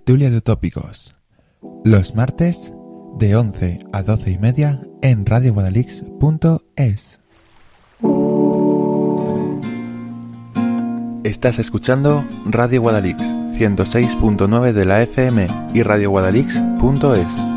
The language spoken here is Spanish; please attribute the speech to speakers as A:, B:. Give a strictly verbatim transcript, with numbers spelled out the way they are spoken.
A: Tertulia de Utópicos. Los martes de once a doce y media en radio guadalix punto es. Estás escuchando Radio Guadalix ciento seis punto nueve de la F M y radio guadalix punto es.